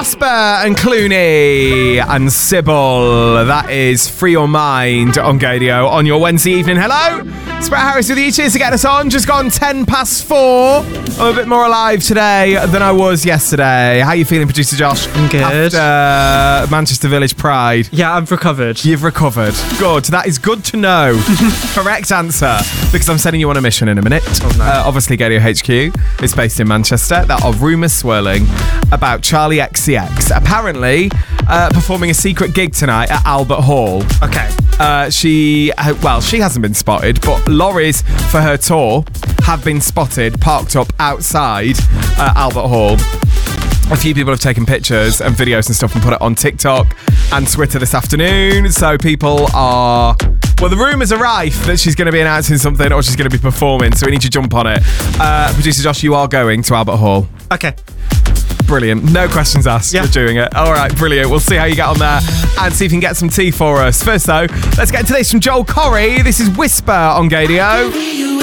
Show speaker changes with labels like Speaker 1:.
Speaker 1: Casper and Clooney and Sybil. That is Free Your Mind on Gadio on your Wednesday evening. Hello, it's Brett Harris with you. Cheers to get us on. Just gone 4:10. I'm a bit more alive today than I was yesterday. How are you feeling, producer Josh?
Speaker 2: I'm good.
Speaker 1: After Manchester Village Pride.
Speaker 2: Yeah, I've recovered.
Speaker 1: You've recovered. Good. That is good to know. Correct answer. Because I'm sending you on a mission in a minute.
Speaker 2: Oh, no.
Speaker 1: Obviously, Gadio HQ is based in Manchester. There are rumours swirling about Charlie XCX apparently performing a secret gig tonight at Albert Hall.
Speaker 2: Okay.
Speaker 1: She hasn't been spotted, but lorries for her tour have been spotted parked up outside Albert Hall. A few people have taken pictures and videos and stuff and put it on TikTok and Twitter this afternoon. So people are... Well, the rumours are rife that she's going to be announcing something or she's going to be performing, so we need to jump on it. Producer Josh, you are going to Albert Hall.
Speaker 2: Okay.
Speaker 1: Brilliant. No questions asked.
Speaker 2: Yeah.
Speaker 1: You're doing it. All right, brilliant. We'll see how you get on there and see if you can get some tea for us. First, though, let's get into this from Joel Corry. This is Whisper on Gadio.